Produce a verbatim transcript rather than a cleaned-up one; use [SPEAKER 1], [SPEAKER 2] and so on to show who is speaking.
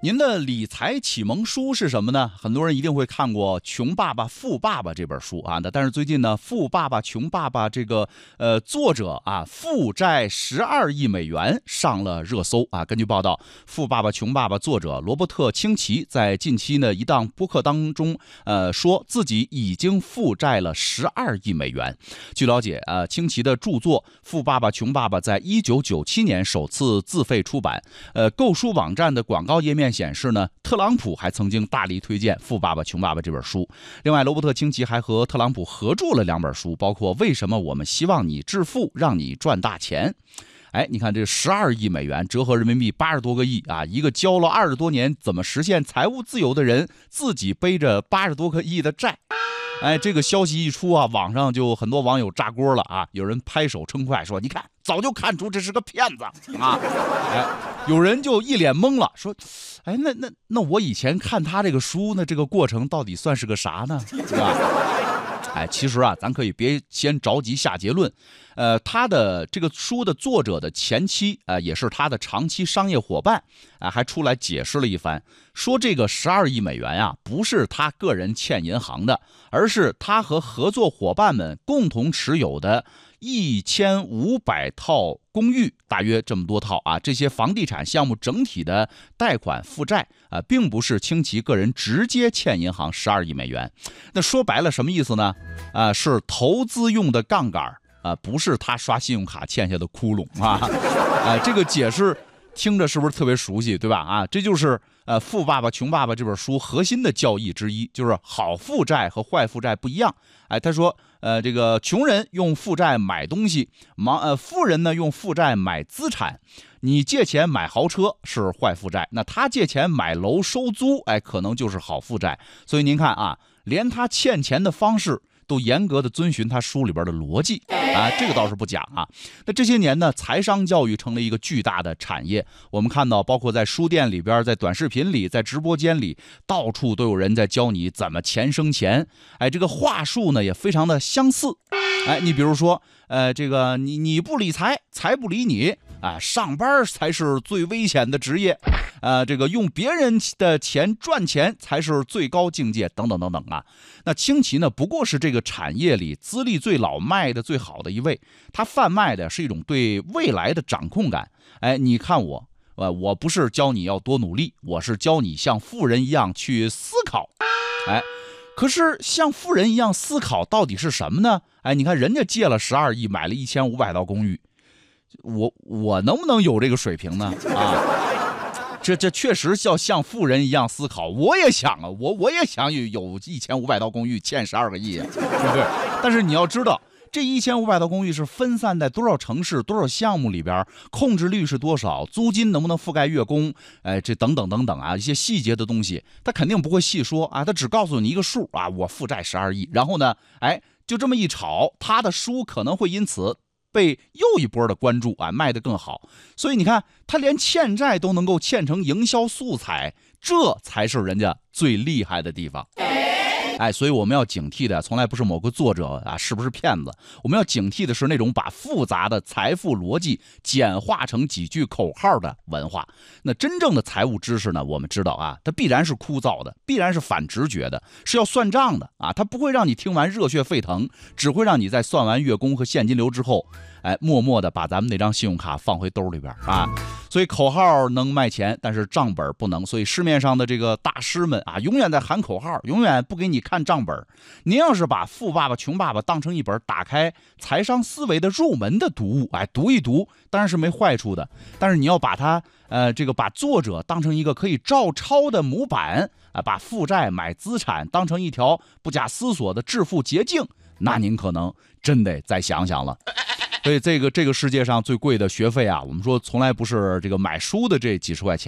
[SPEAKER 1] 您的理财启蒙书是什么呢？很多人一定会看过《穷爸爸富爸爸》这本书啊，但是最近呢，《富爸爸穷爸爸》这个呃作者啊负债十二亿美元上了热搜啊。根据报道，《富爸爸穷爸爸》作者罗伯特清崎在近期呢一档播客当中呃说自己已经负债了十二亿美元。据了解啊，清崎的著作《富爸爸穷爸爸》在一九九七年首次自费出版。呃，购书网站的广告页面显示呢，特朗普还曾经大力推荐《富爸爸穷爸爸》这本书。另外，罗伯特清崎还和特朗普合著了两本书，包括《为什么我们希望你致富，让你赚大钱》。哎，你看这十二亿美元，折合人民币八十多个亿啊！一个交了二十多年怎么实现财务自由的人，自己背着八十多个亿的债。哎，这个消息一出啊，网上就很多网友炸锅了啊！有人拍手称快说：“你看，早就看出这是个骗子啊！”哎，有人就一脸懵了，说：“哎，那那那我以前看他这个书呢，这个过程到底算是个啥呢？是吧？”哎，其实啊，咱可以别先着急下结论。呃，他的这个书的作者的前妻啊、呃，也是他的长期商业伙伴啊、呃，还出来解释了一番，说这个十二亿美元啊，不是他个人欠银行的，而是他和合作伙伴们共同持有的一千五百套公寓，大约这么多套啊。这些房地产项目整体的贷款负债啊、呃，并不是清崎个人直接欠银行十二亿美元。那说白了什么意思呢？啊、呃，是投资用的杠杆。啊，不是他刷信用卡欠下的窟窿啊！啊，这个解释听着是不是特别熟悉，对吧？啊，这就是呃《富爸爸穷爸爸》这本书核心的教义之一，就是好负债和坏负债不一样。哎，他说，呃，这个穷人用负债买东西，忙呃，富人呢用负债买资产。你借钱买豪车是坏负债，那他借钱买楼收租，哎，可能就是好负债。所以您看啊，连他欠钱的方式都严格的遵循他书里边的逻辑啊，这个倒是不讲啊。那这些年呢，财商教育成了一个巨大的产业。我们看到，包括在书店里边，在短视频里，在直播间里，到处都有人在教你怎么钱生钱。哎，这个话术呢也非常的相似。哎，你比如说，呃，这个你你不理财，财不理你啊，上班才是最危险的职业。呃，这个用别人的钱赚钱才是最高境界，等等等等啊。那清崎呢，不过是这个产业里资历最老、卖的最好的一位。他贩卖的是一种对未来的掌控感。哎，你看我，呃，我不是教你要多努力，我是教你像富人一样去思考。哎，可是像富人一样思考到底是什么呢？哎，你看人家借了十二亿，买了一千五百套公寓，我我能不能有这个水平呢？啊？这这确实要像富人一样思考，我也想啊，我我也想有有一千五百套公寓，欠十二个亿，对不对？但是你要知道，这一千五百套公寓是分散在多少城市、多少项目里边，控制率是多少，租金能不能覆盖月供，哎，这等等等等啊，一些细节的东西，他肯定不会细说啊，他只告诉你一个数啊，我负债十二亿，然后呢，哎，就这么一炒，他的书可能会因此被又一波的关注啊，卖得更好。所以你看，他连欠债都能够欠成营销素材，这才是人家最厉害的地方。哎，所以我们要警惕的从来不是某个作者啊是不是骗子，我们要警惕的是那种把复杂的财富逻辑简化成几句口号的文化。那真正的财务知识呢，我们知道啊，它必然是枯燥的，必然是反直觉的，是要算账的啊，它不会让你听完热血沸腾，只会让你在算完月供和现金流之后，哎，默默的把咱们那张信用卡放回兜里边啊。所以口号能卖钱，但是账本不能。所以市面上的这个大师们啊，永远在喊口号，永远不给你看账本。您要是把《富爸爸穷爸爸》当成一本打开财商思维的入门的读物，哎，读一读当然是没坏处的。但是你要把它呃这个把作者当成一个可以照抄的模板啊，把负债买资产当成一条不假思索的致富捷径，那您可能真得再想想了。所以这个这个世界上最贵的学费啊，我们说从来不是这个买书的这几十块钱。